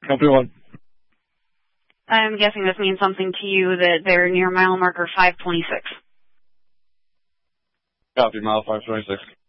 Copy 1. I'm guessing this means something to you that they're near mile marker 526. Copy, mile 526.